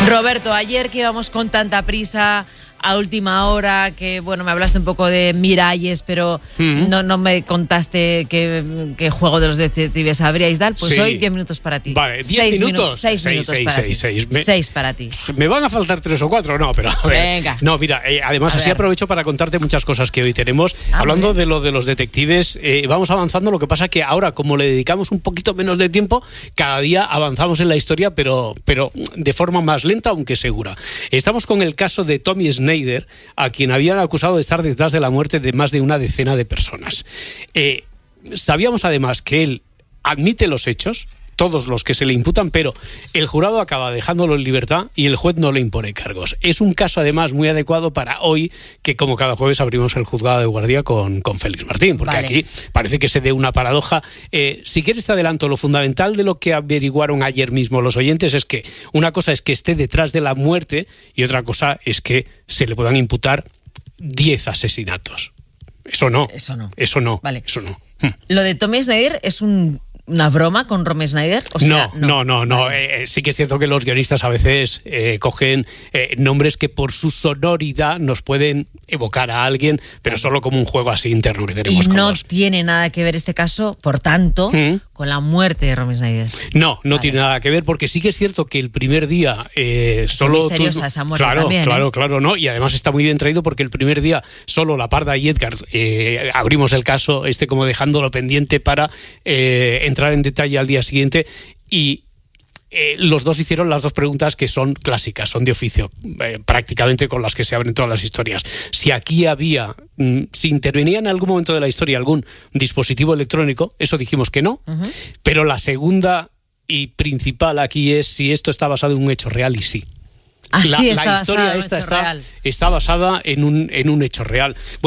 Roberto, ayer que íbamos con tanta prisa a última hora, que bueno, me hablaste un poco de Miralles, pero no me contaste qué juego de los detectives habríais dado. Pues sí. Hoy 10 minutos para ti. Vale, 10 minutos. 6 minutos para ti. 6 para ti. Me van a faltar 3 o 4, no, pero a ver. Venga. No, mira, además así aprovecho para contarte muchas cosas que hoy tenemos. Hablando de lo de los detectives, vamos avanzando. Lo que pasa que ahora, como le dedicamos un poquito menos de tiempo, cada día avanzamos en la historia, pero de forma más lenta, aunque segura. Estamos con el caso de Tommy Snyder, a quien habían acusado de estar detrás de la muerte de más de una decena de personas. Sabíamos además que él admite los hechos, todos los que se le imputan, pero el jurado acaba dejándolo en libertad y el juez no le impone cargos. Es un caso además muy adecuado para hoy, que como cada jueves abrimos el juzgado de guardia con Félix Martín, porque aquí parece que se dé una paradoja. Si quieres te adelanto, lo fundamental de lo que averiguaron ayer mismo los oyentes es que una cosa es que esté detrás de la muerte y otra cosa es que se le puedan imputar 10 asesinatos. Eso no. Vale. Eso no. Lo de Tommy Snyder es ¿una broma con Romy Schneider? O sea, no. Vale. Sí que es cierto que los guionistas a veces cogen nombres que por su sonoridad nos pueden evocar a alguien, pero solo como un juego así interno que tenemos. Y no tiene nada que ver este caso, por tanto, con la muerte de Romy Schneider. No tiene nada que ver, porque sí que es cierto que el primer día solo... misteriosa esa muerte también, Claro, ¿no? Y además está muy bien traído porque el primer día solo la Parda y Edgar abrimos el caso como dejándolo pendiente para entrar en detalle al día siguiente, y los dos hicieron las dos preguntas que son clásicas, son de oficio, prácticamente con las que se abren todas las historias. Si intervenía en algún momento de la historia algún dispositivo electrónico, eso dijimos que no, pero la segunda y principal aquí es si esto está basado en un hecho real, y sí. La historia esta está basada en un hecho real.